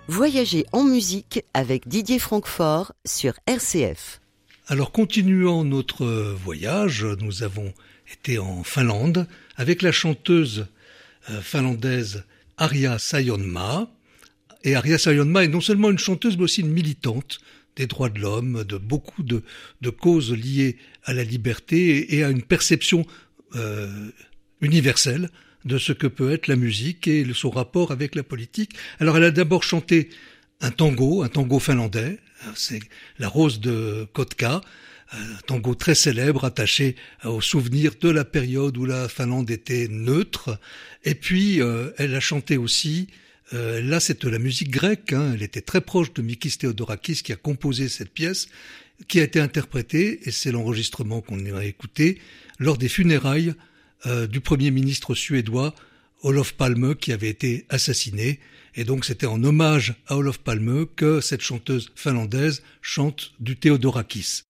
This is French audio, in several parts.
Voyager en musique avec Didier Francfort sur RCF. Alors, continuant notre voyage, nous avons été en Finlande avec la chanteuse finlandaise Arja Saijonmaa. Et Arja Saijonmaa est non seulement une chanteuse, mais aussi une militante des droits de l'homme, de beaucoup de causes liées à la liberté et à une perception universelle de ce que peut être la musique et son rapport avec la politique. Alors, elle a d'abord chanté un tango finlandais, c'est La Rose de Kotka, un tango très célèbre attaché au souvenir de la période où la Finlande était neutre. Et puis, elle a chanté aussi, là c'est de la musique grecque, elle était très proche de Mikis Theodorakis qui a composé cette pièce, qui a été interprétée, et c'est l'enregistrement qu'on a écouté, lors des funérailles du Premier ministre suédois Olof Palme qui avait été assassiné. Et donc c'était en hommage à Olof Palme que cette chanteuse finlandaise chante du Theodorakis.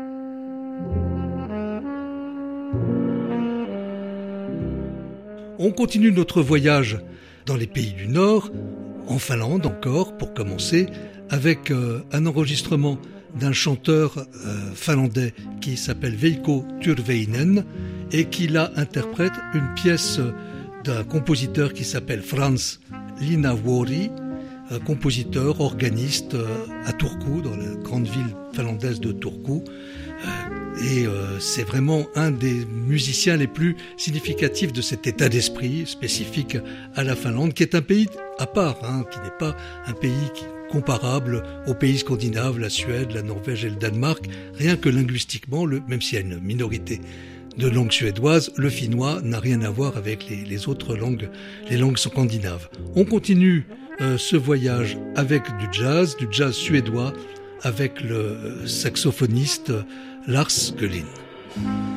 On continue notre voyage dans les pays du Nord, en Finlande encore, pour commencer, avec un enregistrement d'un chanteur finlandais qui s'appelle Veikko Tyrväinen et qui là interprète une pièce d'un compositeur qui s'appelle Frans Linnavuori, compositeur, organiste à Turku, dans la grande ville finlandaise de Turku. Et c'est vraiment un des musiciens les plus significatifs de cet état d'esprit spécifique à la Finlande, qui est un pays à part, qui n'est pas un pays comparable aux pays scandinaves, la Suède, la Norvège et le Danemark. Rien que linguistiquement, même s'il y a une minorité de langue suédoise, le finnois n'a rien à voir avec les autres langues, les langues scandinaves. On continue ce voyage avec du jazz suédois, avec le saxophoniste Lars Gullin.